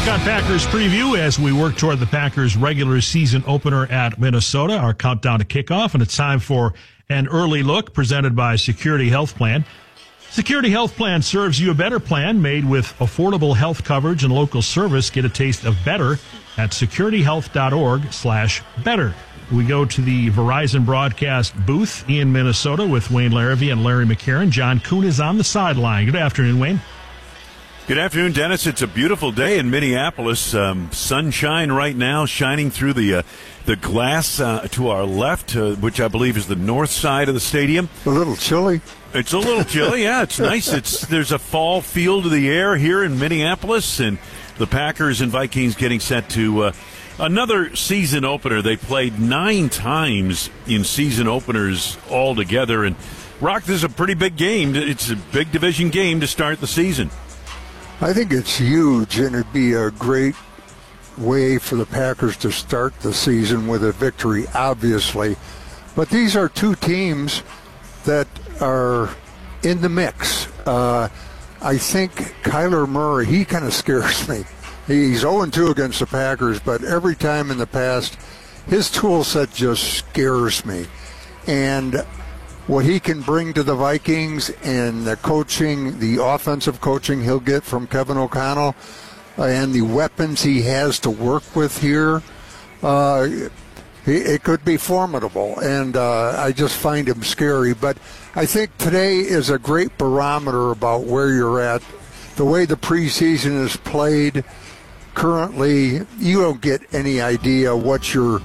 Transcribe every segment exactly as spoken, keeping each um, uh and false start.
Got Packers preview as we work toward the Packers regular season opener at Minnesota. Our countdown to kickoff, and it's time for an early look presented by Security Health Plan. Security Health Plan serves you a better plan made with affordable health coverage and local service. Get a taste of better at securityhealth.org slash better. We go to the Verizon broadcast booth in Minnesota with Wayne Larrivee and Larry McCarron. John Kuhn is on the sideline. Good afternoon, Wayne. Good afternoon, Dennis. It's a beautiful day in Minneapolis. Um, sunshine right now, shining through the uh, the glass uh, to our left, uh, which I believe is the north side of the stadium. A little chilly. It's a little chilly. Yeah, it's nice. It's there's a fall feel to the air here in Minneapolis, and the Packers and Vikings getting set to uh, another season opener. They played nine times in season openers altogether, and Rock, this is a pretty big game. It's a big division game to start the season. I think it's huge, and it'd be a great way for the Packers to start the season with a victory, obviously. But these are two teams that are in the mix. Uh, I think Kyler Murray, he kind of scares me. He's oh and two against the Packers, but every time in the past, his tool set just scares me. And what he can bring to the Vikings and the coaching, the offensive coaching he'll get from Kevin O'Connell, uh, and the weapons he has to work with here, uh, it could be formidable. And uh, I just find him scary. But I think today is a great barometer about where you're at. The way the preseason is played currently, you don't get any idea what your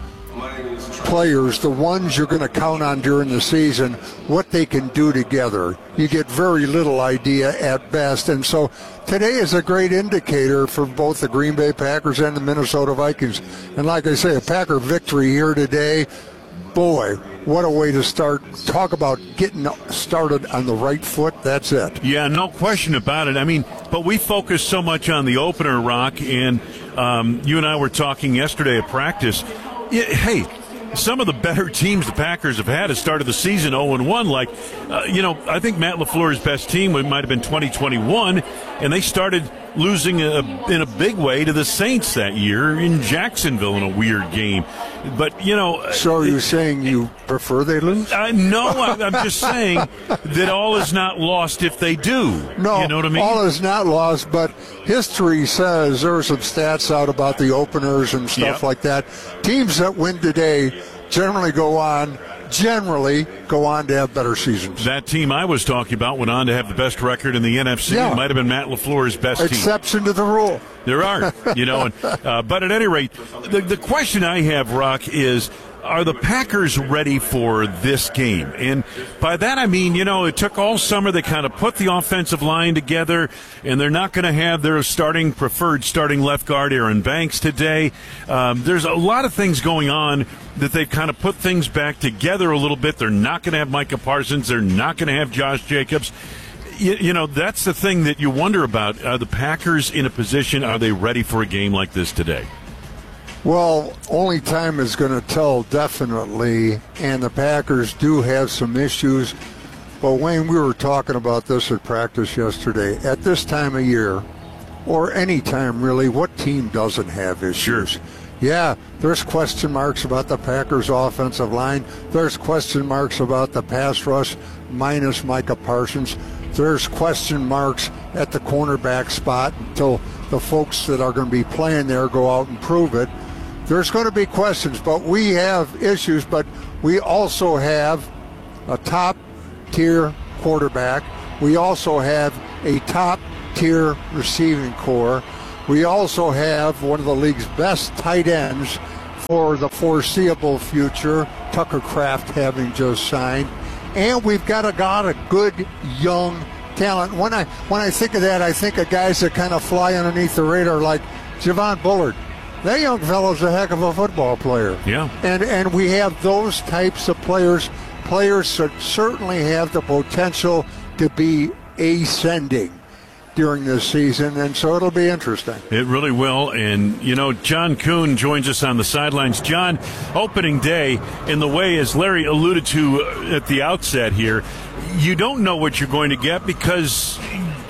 players, the ones you're going to count on during the season, what they can do together. You get very little idea at best. And so today is a great indicator for both the Green Bay Packers and the Minnesota Vikings. And like I say, a Packer victory here today, boy, what a way to start. Talk about getting started on the right foot. That's it. Yeah, no question about it. I mean, but we focus so much on the opener, Rock, and um, you and I were talking yesterday at practice. Yeah, hey, some of the better teams the Packers have had has started the season oh and one. Like, uh, you know, I think Matt LaFleur's best team might have been twenty twenty-one, and they started losing a, in a big way to the Saints that year in Jacksonville in a weird game. But, you know. So are you it, saying you prefer they lose? Uh, no, I, I'm just saying that all is not lost if they do. No, you know what I mean? All is not lost, but history says there are some stats out about the openers and stuff yep. like that. Teams that win today generally go on generally go on to have better seasons. That team I was talking about went on to have the best record in the N F C. Yeah. It might have been Matt LaFleur's best Exception team. Exception to the rule. There are, you know. And, uh, but at any rate, the, the question I have, Rock, is are the Packers ready for this game? And by that I mean, you know, it took all summer. They kind of put the offensive line together, and they're not going to have their starting preferred starting left guard, Aaron Banks, today. Um, there's a lot of things going on that they've kind of put things back together a little bit. They're not going to have Micah Parsons. They're not going to have Josh Jacobs. You, you know, that's the thing that you wonder about. Are the Packers in a position, are they ready for a game like this today? Well, only time is going to tell, definitely, and the Packers do have some issues. But, Wayne, we were talking about this at practice yesterday. At this time of year, or any time really, what team doesn't have issues? Sure. Yeah, there's question marks about the Packers' offensive line. There's question marks about the pass rush minus Micah Parsons. There's question marks at the cornerback spot until the folks that are going to be playing there go out and prove it. There's going to be questions, but we have issues, but we also have a top-tier quarterback. We also have a top-tier receiving core. We also have one of the league's best tight ends for the foreseeable future, Tucker Kraft having just signed. And we've got a lot of good young talent. When I when I think of that, I think of guys that kind of fly underneath the radar like Javon Bullard. That young fellow's a heck of a football player. Yeah. And and we have those types of players, players that certainly have the potential to be ascending during this season, and so it'll be interesting. It really will. And, you know, John Kuhn joins us on the sidelines. John, opening day, in the way, as Larry alluded to at the outset here, you don't know what you're going to get because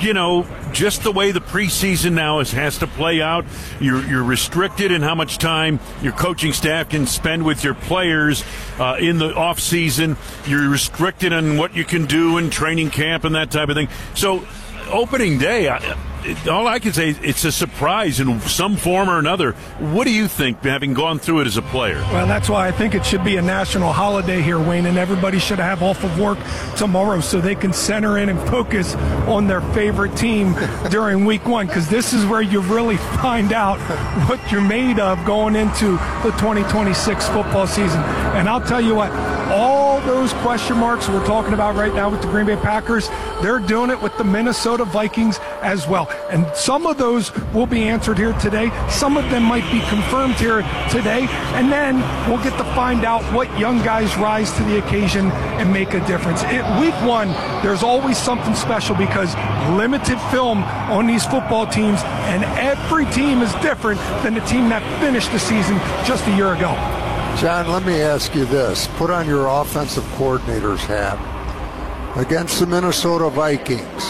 you know, just the way the preseason now is, has to play out? You're, you're restricted in how much time your coaching staff can spend with your players uh, in the off season. You're restricted on what you can do in training camp and that type of thing. So opening day, I, it, all I can say is it's a surprise in some form or another. What do you think, having gone through it as a player? Well, that's why I think it should be a national holiday here, Wayne, and everybody should have off of work tomorrow so they can center in and focus on their favorite team during week one, because this is where you really find out what you're made of going into the twenty twenty-six football season. And I'll tell you what, all those question marks we're talking about right now with the Green Bay Packers, they're doing it with the Minnesota Vikings as well. And some of those will be answered here today. Some of them might be confirmed here today. And then we'll get to find out what young guys rise to the occasion and make a difference. It, week one, there's always something special because limited film on these football teams, and every team is different than the team that finished the season just a year ago. John, let me ask you this. Put on your offensive coordinator's hat. Against the Minnesota Vikings,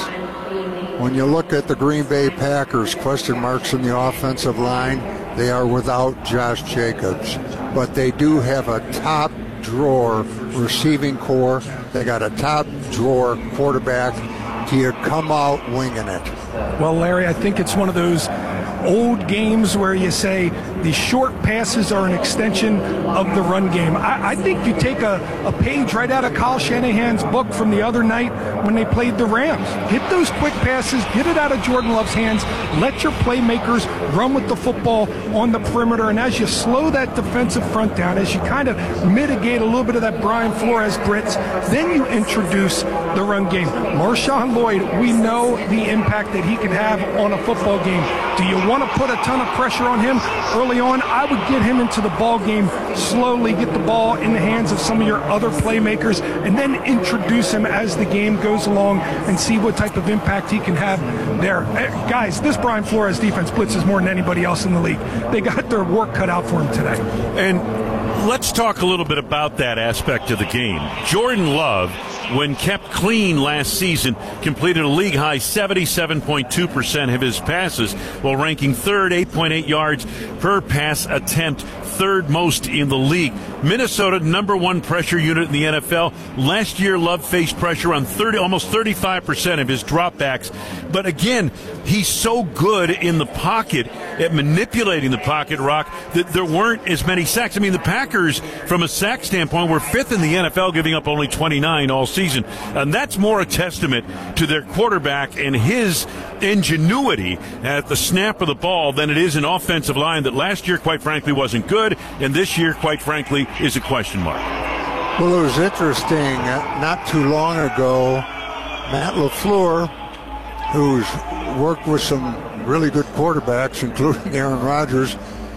when you look at the Green Bay Packers, question marks in the offensive line, they are without Josh Jacobs. But they do have a top drawer receiving core. They got a top drawer quarterback. Do you come out winging it? Well, Larry, I think it's one of those old games where you say the short passes are an extension of the run game. I, I think you take a, a page right out of Kyle Shanahan's book from the other night when they played the Rams. Get those quick passes, get it out of Jordan Love's hands, let your playmakers run with the football on the perimeter, and as you slow that defensive front down, as you kind of mitigate a little bit of that Brian Flores blitz, then you introduce the run game. Marshawn Lloyd, we know the impact that he can have on a football game. Do you want to put a ton of pressure on him early on? I would get him into the ball game slowly, get the ball in the hands of some of your other playmakers, and then introduce him as the game goes along and see what type of impact he can have there. Guys, this Brian Flores defense blitzes more than anybody else in the league. They got their work cut out for him today. And let's talk a little bit about that aspect of the game. Jordan Love, when kept clean last season, completed a league-high seventy-seven point two percent of his passes, while ranking third, eight point eight yards per pass attempt, third most in the league. Minnesota, number one pressure unit in the N F L. Last year, Love faced pressure on thirty, almost thirty-five percent of his dropbacks. But again, he's so good in the pocket at manipulating the pocket, Rock, that there weren't as many sacks. I mean, the Packers, from a sack standpoint, were fifth in the N F L, giving up only twenty-nine all season. And that's more a testament to their quarterback and his ingenuity at the snap of the ball than it is an offensive line that last year, quite frankly, wasn't good, and this year, quite frankly, is a question mark. Well, it was interesting. Not too long ago, Matt LaFleur, who's worked with some really good quarterbacks, including Aaron Rodgers,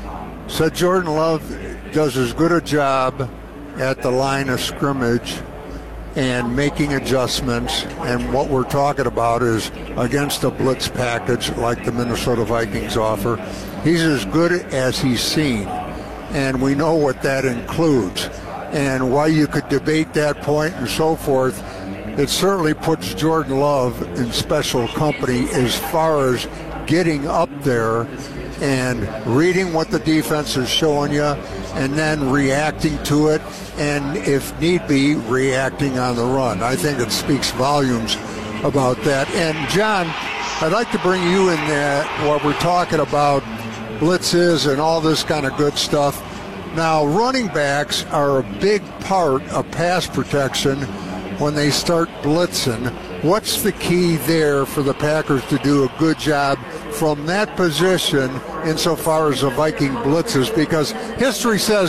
said Jordan Love does as good a job at the line of scrimmage and making adjustments, and what we're talking about is against a blitz package like the Minnesota Vikings offer. He's as good as he's seen, and we know what that includes. And while you could debate that point and so forth, it certainly puts Jordan Love in special company as far as getting up there and reading what the defense is showing you and then reacting to it, and if need be, reacting on the run. I think it speaks volumes about that. And John, I'd like to bring you in there while we're talking about blitzes and all this kind of good stuff. Now, running backs are a big part of pass protection when they start blitzing. What's the key there for the Packers to do a good job from that position insofar as the Viking blitzes? Because history says